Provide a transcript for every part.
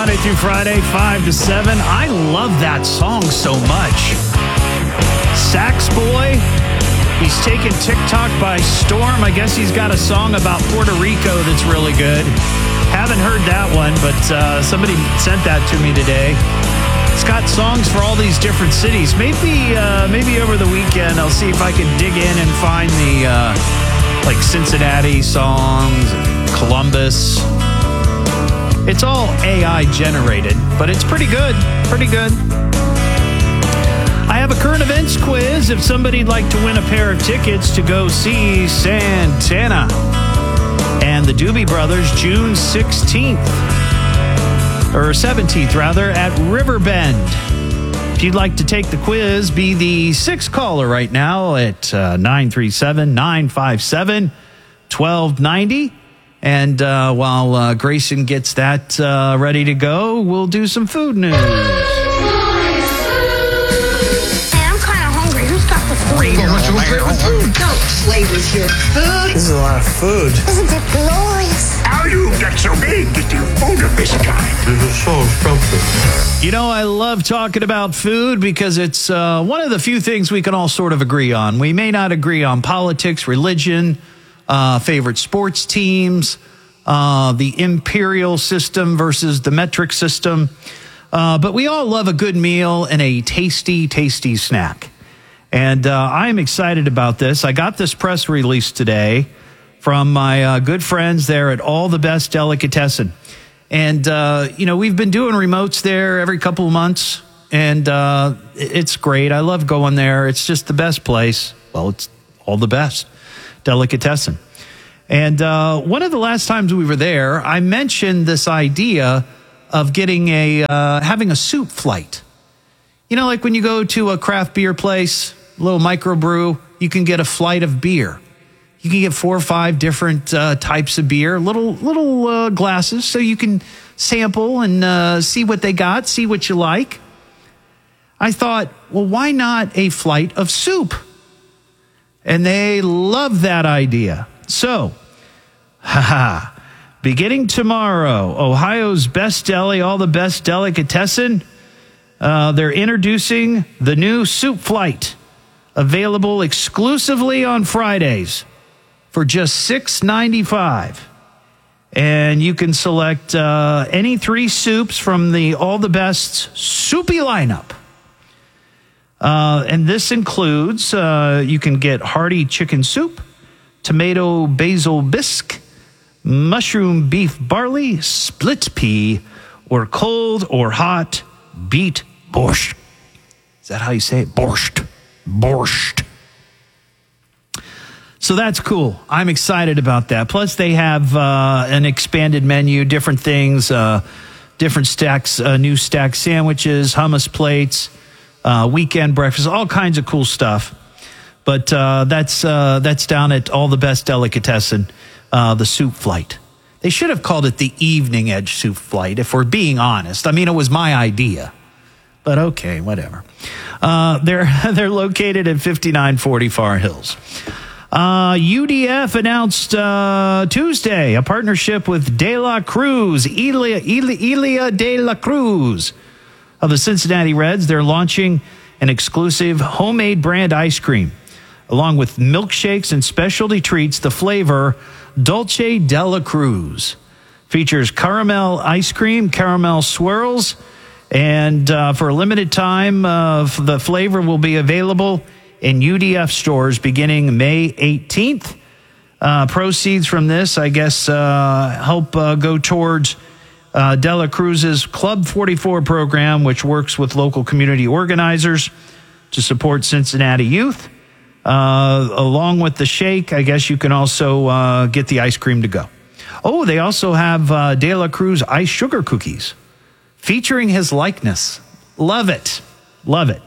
Monday through Friday, 5 to 7. I love that song so much. Sax Boy, he's taken TikTok by storm. I guess he's got a song about Puerto Rico that's really good. Haven't heard that one, but somebody sent that to me today. It's got songs for all these different cities. Maybe over the weekend I'll see if I can dig in and find the like Cincinnati songs, Columbus. It's all AI generated, but it's pretty good. Pretty good. I have a current events quiz if somebody'd like to win a pair of tickets to go see Santana and the Doobie Brothers June 16th, or 17th rather, at Riverbend. If you'd like to take the quiz, be the sixth caller right now at 937-957-1290. And while Grayson gets that ready to go, we'll do some food news. Hey, I'm kind of hungry. Who's got the food? What's your favorite food? Don't play with your food. This is a lot of food. Isn't it glorious? How you get so big that you food of this kind? This is so scrumptious. You know, I love talking about food because it's one of the few things we can all sort of agree on. We may not agree on politics, religion, favorite sports teams, the imperial system versus the metric system. But we all love a good meal and a tasty, tasty snack. And I'm excited about this. I got this press release today from my good friends there at All the Best Delicatessen. And, you know, we've been doing remotes there every couple of months. And it's great. I love going there. It's just the best place. Well, it's all the best. Delicatessen. And one of the last times we were there, I mentioned this idea of getting having a soup flight. You know, like when you go to a craft beer place, a little microbrew, you can get a flight of beer. You can get 4 or 5 different types of beer, little glasses, so you can sample and see what they got, see what you like. I thought, well, why not a flight of soup? And they love that idea. So, beginning tomorrow, Ohio's Best Deli, All the Best Delicatessen, they're introducing the new soup flight, available exclusively on Fridays for just $6.95. And you can select any 3 soups from the All the Best soupy lineup. And this includes, you can get hearty chicken soup, tomato basil bisque, mushroom beef barley, split pea, or cold or hot beet borscht. Is that how you say it? Borscht. Borscht. So that's cool. I'm excited about that. Plus, they have an expanded menu, different things, different stacks, new stack sandwiches, hummus plates, weekend breakfast, all kinds of cool stuff. But that's down at All the Best Delicatessen, the soup flight. They should have called it the Evening Edge soup flight, if we're being honest. I mean, it was my idea. But okay, whatever. They're located at 5940 Far Hills. UDF announced Tuesday a partnership with De La Cruz, Ilia De La Cruz of the Cincinnati Reds. They're launching an exclusive homemade brand ice cream, along with milkshakes and specialty treats. The flavor Dolce De La Cruz features caramel ice cream, caramel swirls, and for a limited time, the flavor will be available in UDF stores beginning May 18th. Proceeds from this, I guess, help go towards De La Cruz's Club 44 program, which works with local community organizers to support Cincinnati youth. Along with the shake, I guess you can also get the ice cream to go. Oh, they also have De La Cruz ice sugar cookies featuring his likeness. Love it. Love it.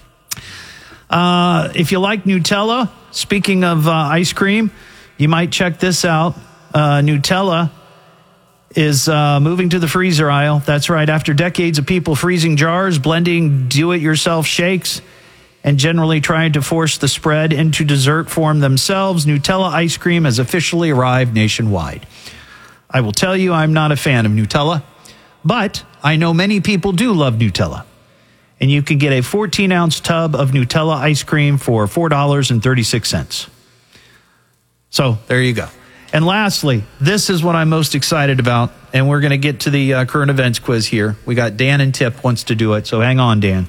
If you like Nutella, speaking of ice cream, you might check this out. Nutella is moving to the freezer aisle. That's right. After decades of people freezing jars, blending do-it-yourself shakes, and generally trying to force the spread into dessert form themselves, Nutella ice cream has officially arrived nationwide. I will tell you, I'm not a fan of Nutella, But I know many people do love Nutella. And you can get a 14-ounce tub of Nutella ice cream for $4.36. So there you go. And lastly, this is what I'm most excited about, and we're going to get to the current events quiz here. We got Dan and Tip wants to do it, so hang on, Dan.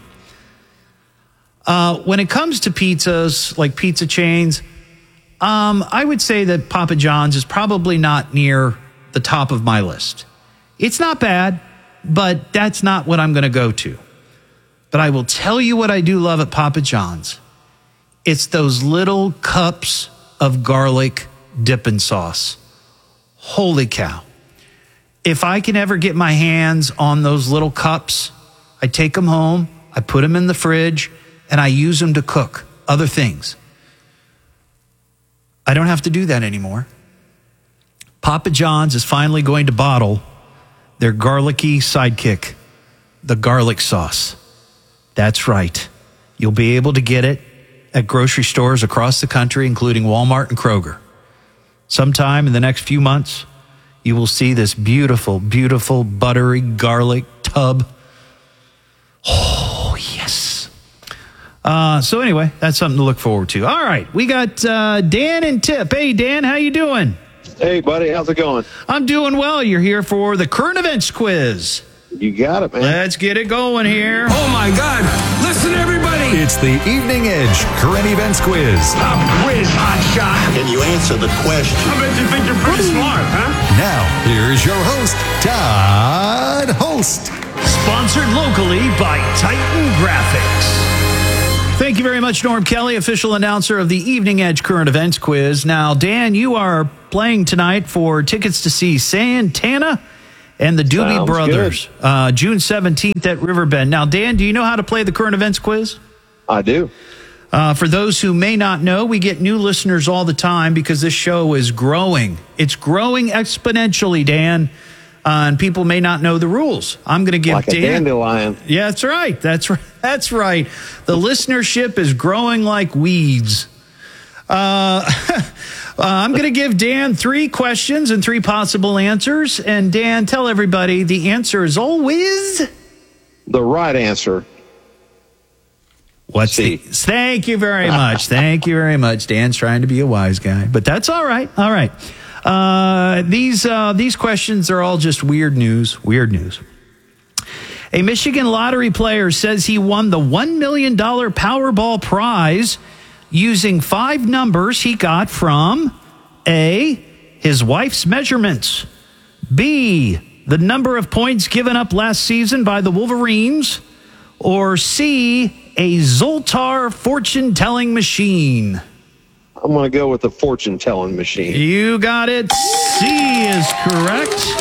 When it comes to pizzas, like pizza chains, I would say that Papa John's is probably not near the top of my list. It's not bad, but that's not what I'm going to go to. But I will tell you what I do love at Papa John's. It's those little cups of garlic dipping sauce. Holy cow. If I can ever get my hands on those little cups, I take them home, I put them in the fridge, and I use them to cook other things. I don't have to do that anymore. Papa John's is finally going to bottle their garlicky sidekick, the garlic sauce. That's right. You'll be able to get it at grocery stores across the country, including Walmart and Kroger. Sometime in the next few months, you will see this beautiful, beautiful, buttery garlic tub. Oh, yes. So anyway, that's something to look forward to. All right, we got Dan and Tip. Hey, Dan, how you doing? Hey, buddy, how's it going? I'm doing well. You're here for the current events quiz. You got it, man. Let's get it going here. Oh my God! Listen, everybody! It's the Evening Edge Current Events Quiz. Pop quiz, hot shot! Can you answer the question? I bet you think you're pretty smart, huh? Now, here's your host, Todd Host. Sponsored locally by Titan Graphics. Thank you very much, Norm Kelly, official announcer of the Evening Edge Current Events Quiz. Now, Dan, you are playing tonight for tickets to see Santana and the Doobie Sounds Brothers, June 17th at Riverbend. Now, Dan, do you know how to play the current events quiz? I do. For those who may not know, we get new listeners all the time because this show is growing. It's growing exponentially, Dan, and people may not know the rules. I'm going to give Like a Dan... dandelion. Yeah, that's right. That's right. That's right. The listenership is growing like weeds. I'm going to give Dan 3 questions and 3 possible answers. And Dan, tell everybody the answer is always... The right answer. What's C. Thank you very much. Thank you very much. Dan's trying to be a wise guy, but that's all right. All right. These questions are all just weird news. Weird news. A Michigan lottery player says he won the $1 million Powerball prize using 5 numbers he got from A, his wife's measurements, B, the number of points given up last season by the Wolverines, or C, a Zoltar fortune-telling machine. I'm going to go with the fortune-telling machine. You got it. C is correct.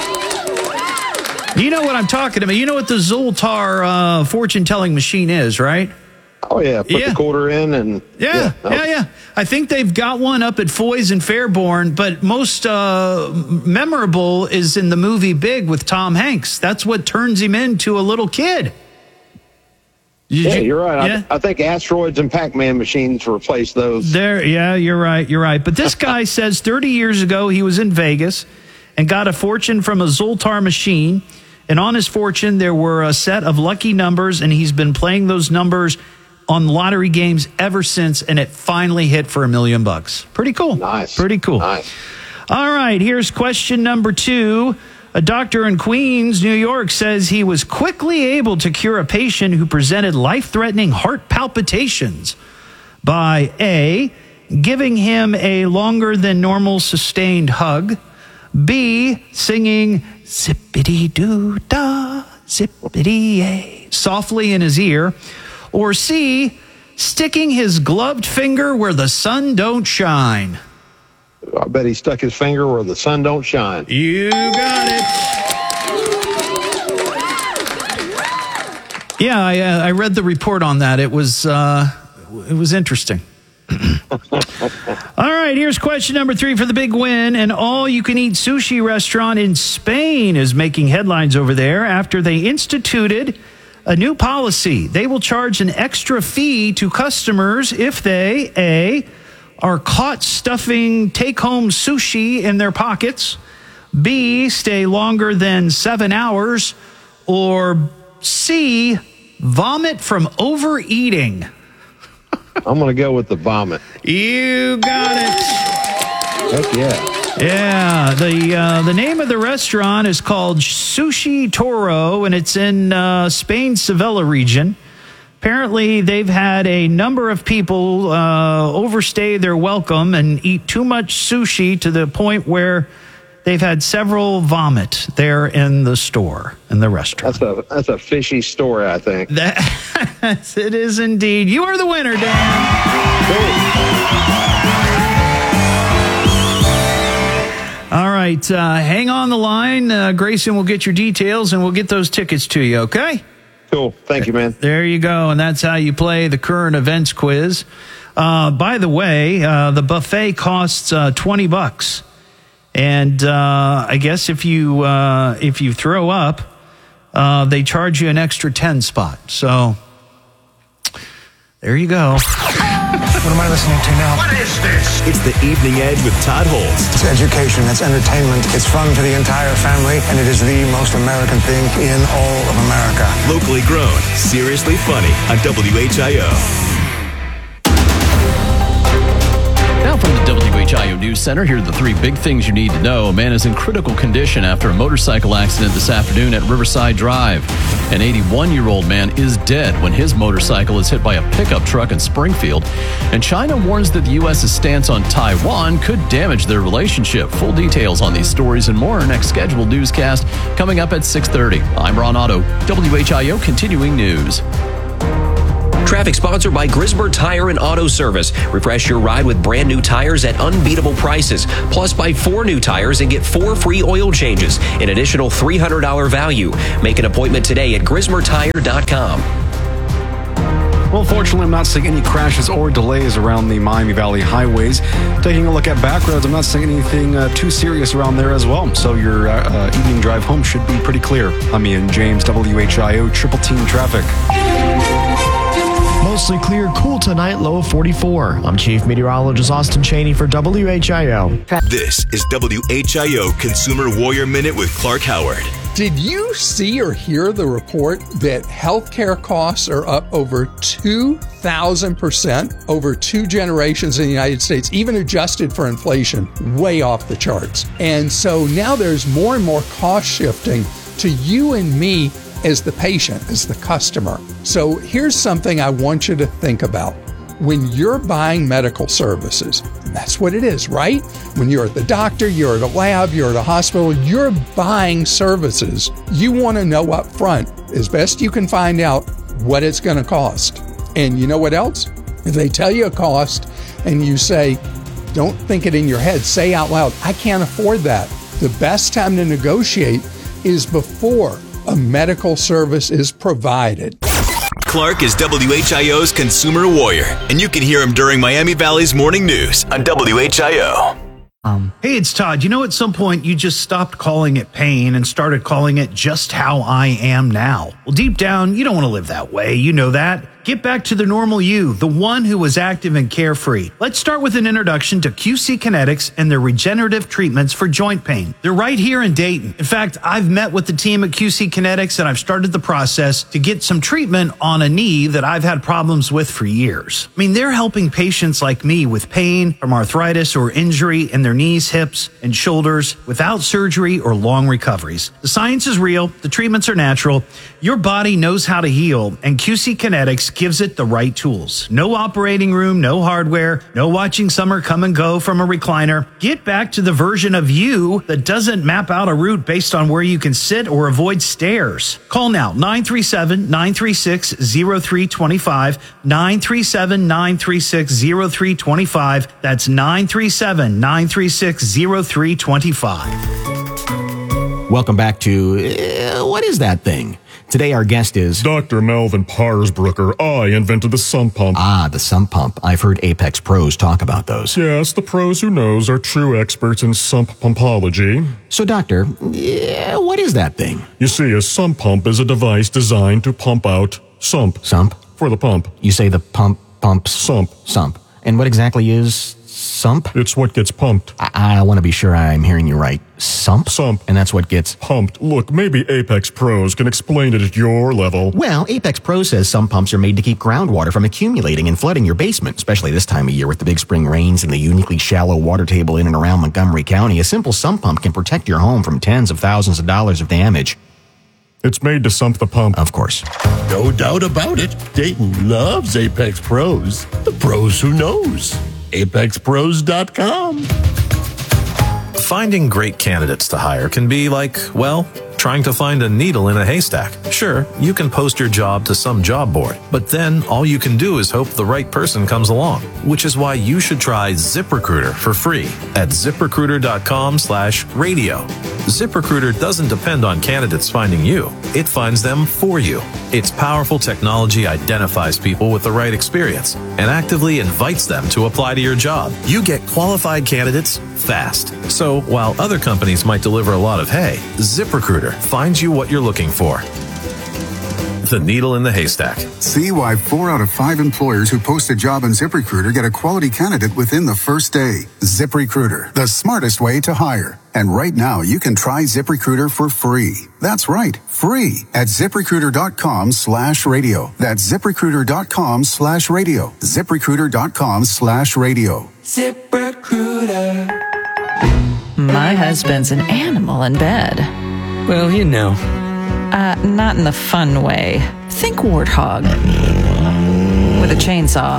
You know what I'm talking about. You know what the Zoltar fortune-telling machine is, right? Oh, yeah. Put the quarter in and... Yeah. I think they've got one up at Foy's in Fairborn, but most memorable is in the movie Big with Tom Hanks. That's what turns him into a little kid. You're right. Yeah? I think asteroids and Pac-Man machines replace those. You're right. But this guy says 30 years ago he was in Vegas and got a fortune from a Zoltar machine. And on his fortune, there were a set of lucky numbers, and he's been playing those numbers on lottery games ever since, and it finally hit for $1 million. Pretty cool. Nice. Pretty cool. Nice. All right, here's question number 2. A doctor in Queens, New York, says he was quickly able to cure a patient who presented life-threatening heart palpitations by A, giving him a longer than normal sustained hug, B, singing zippity-doo-dah, zippity-yay softly in his ear, or C, sticking his gloved finger where the sun don't shine. I bet he stuck his finger where the sun don't shine. You got it. Yeah, I read the report on that. It was interesting. All right, here's question number 3 for the big win. An all-you-can-eat sushi restaurant in Spain is making headlines over there after they instituted a new policy. They will charge an extra fee to customers if they, A, are caught stuffing take-home sushi in their pockets, B, stay longer than 7 hours, or C, vomit from overeating? I'm going to go with the vomit. You got it. Heck yeah. Yeah, the name of the restaurant is called Sushi Toro, and it's in Spain's Sevilla region. Apparently, they've had a number of people overstay their welcome and eat too much sushi to the point where they've had several vomit there in the store, in the restaurant. That's a fishy story, I think. It is indeed. You are the winner, Dan. All right, hang on the line. Grayson will get your details, and we'll get those tickets to you, okay? Cool. Thank you, man. There you go, and that's how you play the current events quiz. By the way, the buffet costs $20, and I guess if you throw up, they charge you an extra 10 spot. So there you go. What am I listening to now? What is this? It's the Evening Edge with Todd Holst. It's education, it's entertainment, it's fun for the entire family, and it is the most American thing in all of America. Locally grown, seriously funny on WHIO. Now from the WHIO News Center, here are the three big things you need to know. A man is in critical condition after a motorcycle accident this afternoon at Riverside Drive. An 81-year-old man is dead when his motorcycle is hit by a pickup truck in Springfield. And China warns that the U.S.'s stance on Taiwan could damage their relationship. Full details on these stories and more in our next scheduled newscast coming up at 6:30. I'm Ron Otto, WHIO Continuing News. Traffic sponsored by Grismer Tire and Auto Service. Refresh your ride with brand new tires at unbeatable prices. Plus, buy 4 new tires and get 4 free oil changes. An additional $300 value. Make an appointment today at GrismerTire.com. Well, fortunately, I'm not seeing any crashes or delays around the Miami Valley highways. Taking a look at back roads, I'm not seeing anything too serious around there as well. So your evening drive home should be pretty clear. I'm Ian James, WHIO Triple Team Traffic. Mostly clear, cool tonight, low of 44. I'm Chief Meteorologist Austin Cheney for WHIO. This is WHIO Consumer Warrior Minute with Clark Howard. Did you see or hear the report that healthcare costs are up over 2,000% over 2 generations in the United States, even adjusted for inflation, way off the charts? And so now there's more and more cost shifting to you and me as the patient, as the customer. So here's something I want you to think about. When you're buying medical services, and that's what it is, right? When you're at the doctor, you're at a lab, you're at a hospital, you're buying services. You want to know up front, as best you can find out, what it's going to cost. And you know what else? If they tell you a cost and you say, don't think it in your head, say out loud, I can't afford that. The best time to negotiate is before a medical service is provided. Clark is WHIO's Consumer Warrior, and you can hear him during Miami Valley's Morning News on WHIO. Hey, it's Todd. You know, at some point you just stopped calling it pain and started calling it just how I am now. Well, deep down, you don't want to live that way. You know that. Get back to the normal you, the one who was active and carefree. Let's start with an introduction to QC Kinetics and their regenerative treatments for joint pain. They're right here in Dayton. In fact, I've met with the team at QC Kinetics and I've started the process to get some treatment on a knee that I've had problems with for years. I mean, they're helping patients like me with pain from arthritis or injury in their knees, hips, and shoulders without surgery or long recoveries. The science is real. The treatments are natural. Your body knows how to heal, and QC Kinetics gives it the right tools. No operating room, no hardware, no watching summer come and go from a recliner. Get back to the version of you that doesn't map out a route based on where you can sit or avoid stairs. Call now, 937-936-0325, 937-936-0325. That's 937-936-0325. Welcome back to What Is That Thing? Today our guest is Dr. Melvin Parsbrucker. I invented the sump pump. Ah, the sump pump. I've heard Apex pros talk about those. Yes, the pros who knows are true experts in sump pumpology. So, doctor, what is that thing? You see, a sump pump is a device designed to pump out sump. Sump? For the pump. You say the pump pumps sump. Sump. And what exactly is Sump? It's what gets pumped. I want to be sure I'm hearing you right. Sump? Sump. And that's what gets pumped. Look, maybe Apex Pros can explain it at your level. Well, Apex Pro says sump pumps are made to keep groundwater from accumulating and flooding your basement, especially this time of year with the big spring rains and the uniquely shallow water table in and around Montgomery County. A simple sump pump can protect your home from tens of thousands of dollars of damage. It's made to sump the pump. Of course. No doubt about it. Dayton loves Apex Pros. The pros who knows. ApexPros.com. Finding great candidates to hire can be like, well, trying to find a needle in a haystack. Sure, you can post your job to some job board, but then all you can do is hope the right person comes along, which is why you should try ZipRecruiter for free at ZipRecruiter.com/radio. ZipRecruiter doesn't depend on candidates finding you. It finds them for you. Its powerful technology identifies people with the right experience and actively invites them to apply to your job. You get qualified candidates fast. So while other companies might deliver a lot of hay, ZipRecruiter finds you what you're looking for. The needle in the haystack. See why 4 out of 5 employers who post a job on ZipRecruiter get a quality candidate within the first day. ZipRecruiter, the smartest way to hire. And right now, you can try ZipRecruiter for free. That's right, free at ZipRecruiter.com/radio. That's ZipRecruiter.com/radio. ZipRecruiter.com/radio. ZipRecruiter. My husband's an animal in bed. Well, you know. Not in the fun way. Think warthog. With a chainsaw.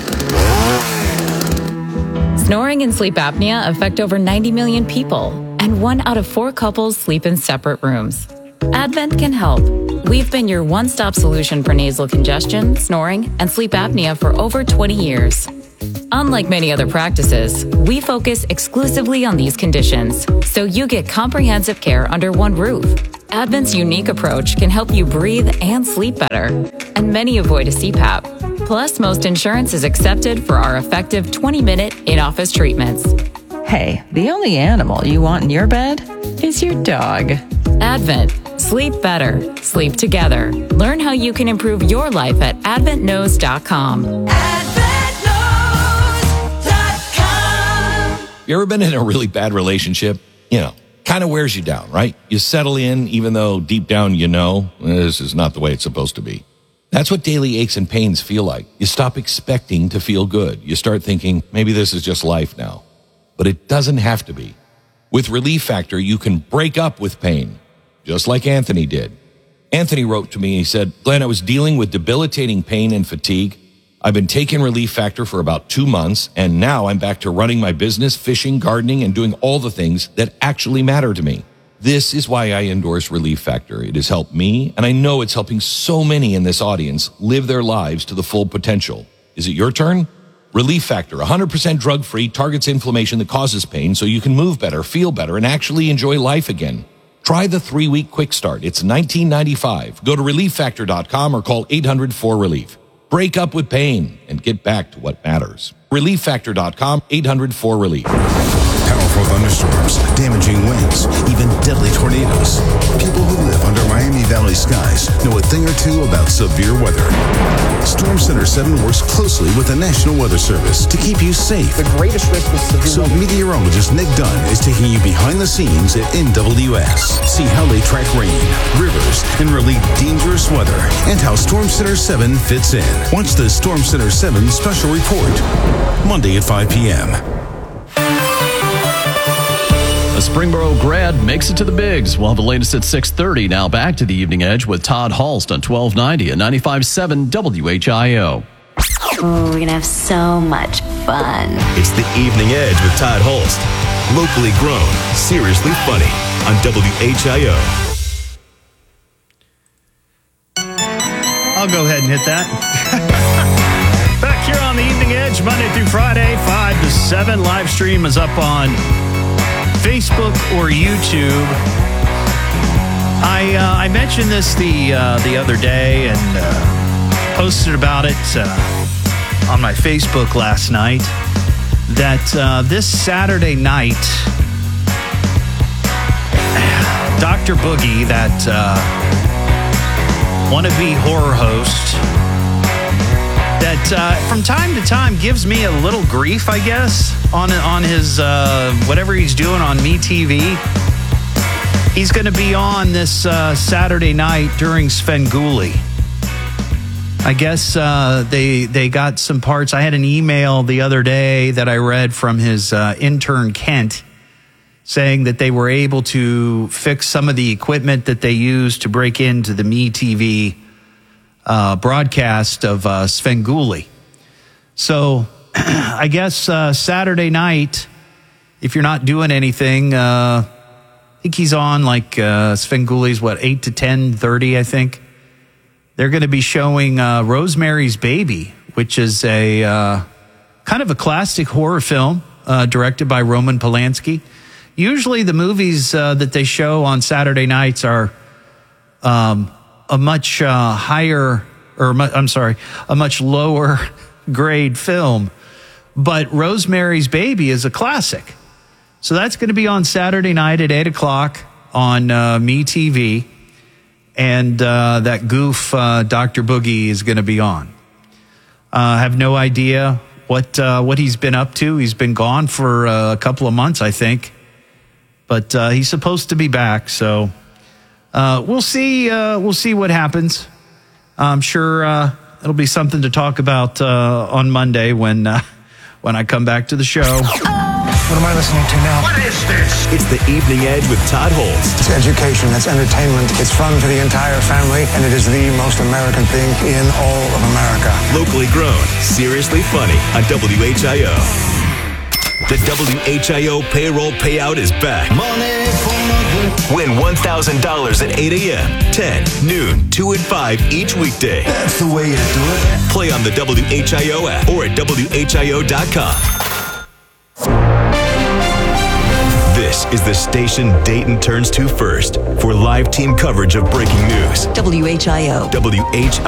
Snoring and sleep apnea affect over 90 million people, and 1 out of 4 couples sleep in separate rooms. Advent can help. We've been your one-stop solution for nasal congestion, snoring, and sleep apnea for over 20 years. Unlike many other practices, we focus exclusively on these conditions, so you get comprehensive care under one roof. Advent's unique approach can help you breathe and sleep better, and many avoid a CPAP. Plus, most insurance is accepted for our effective 20-minute in-office treatments. Hey, the only animal you want in your bed is your dog. Advent. Sleep better. Sleep together. Learn how you can improve your life at adventknows.com. You ever been in a really bad relationship? Kind of wears you down, right? You settle in even though deep down you know this is not the way it's supposed to be. That's what daily aches and pains feel like. You stop expecting to feel good. You start thinking, maybe this is just life now. But it doesn't have to be. With Relief Factor, you can break up with pain, just like Anthony did. Anthony wrote to me, he said, Glenn, I was dealing with debilitating pain and fatigue. I've been taking Relief Factor for about 2 months, and now I'm back to running my business, fishing, gardening, and doing all the things that actually matter to me. This is why I endorse Relief Factor. It has helped me, and I know it's helping so many in this audience live their lives to the full potential. Is it your turn? Relief Factor, 100% drug-free, targets inflammation that causes pain so you can move better, feel better, and actually enjoy life again. Try the 3-week quick start. It's $19.95. Go to ReliefFactor.com or call 800-4RELIEF. Break up with pain and get back to what matters. ReliefFactor.com, 800-4RELIEF. Powerful thunderstorms, damaging winds, even deadly tornadoes. People who live under Miami Valley skies know a thing or two about severe weather. Storm Center 7 works closely with the National Weather Service to keep you safe. The greatest risk of severe So meteorologist Nick Dunn is taking you behind the scenes at NWS. See how they track rain, rivers, and relieve dangerous weather, and how Storm Center 7 fits in. Watch the Storm Center 7 special report, Monday at 5 p.m. A Springboro grad makes it to the bigs. We'll have the latest at 6:30. Now back to the Evening Edge with Todd Halst on 1290 and 95.7 WHIO. Oh, we're going to have so much fun. It's the Evening Edge with Todd Holst. Locally grown, seriously funny on WHIO. I'll go ahead and hit that. Back here on the Evening Edge, Monday through Friday, 5 to 7. Live stream is up on Facebook or YouTube. I mentioned this the other day and posted about it on my Facebook last night that this Saturday night, Dr. Boogie, that wannabe horror host that that from time to time gives me a little grief, I guess, on his whatever he's doing on MeTV. He's going to be on this Saturday night during Svengoolie. I guess they got some parts. I had an email the other day that I read from his intern, Kent, saying that they were able to fix some of the equipment that they used to break into the MeTV broadcast of Svengoolie. So I guess Saturday night, if you're not doing anything, I think he's on like Svengoolie's, 8 to 10:30, I think. They're going to be showing Rosemary's Baby, which is a kind of a classic horror film directed by Roman Polanski. Usually the movies that they show on Saturday nights are a much a much lower grade film. But Rosemary's Baby is a classic. So that's going to be on Saturday night at 8 o'clock on MeTV. And that goof, Dr. Boogie, is going to be on. I have no idea what he's been up to. He's been gone for a couple of months, I think. But he's supposed to be back, so we'll see. We'll see what happens. I'm sure it'll be something to talk about on Monday when I come back to the show. What am I listening to now? What is this? It's the Evening Edge with Todd Holst. It's education, it's entertainment, it's fun for the entire family, and it is the most American thing in all of America. Locally grown, seriously funny on WHIO. The WHIO payroll payout is back. Win $1,000 at 8 a.m., 10, noon, 2 and 5 each weekday. That's the way you do it. Play on the WHIO app or at WHIO.com. This is the station Dayton turns to first for live team coverage of breaking news. WHIO. WHIO.